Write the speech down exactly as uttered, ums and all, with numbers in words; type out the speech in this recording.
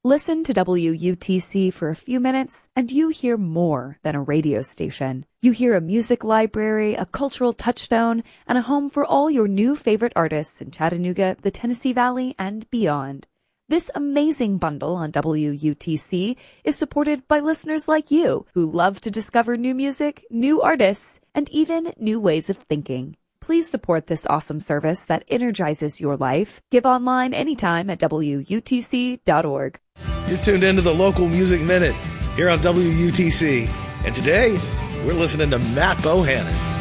Listen to W U T C for a few minutes, and you hear more than a radio station. You hear a music library, a cultural touchstone, and a home for all your new favorite artists in Chattanooga, the Tennessee Valley, and beyond. This amazing bundle on W U T C is supported by listeners like you who love to discover new music, new artists, and even new ways of thinking. Please support this awesome service that energizes your life. Give online anytime at W U T C dot org. You're tuned into the Local Music Minute here on W U T C. And today, we're listening to Matt Bohannon.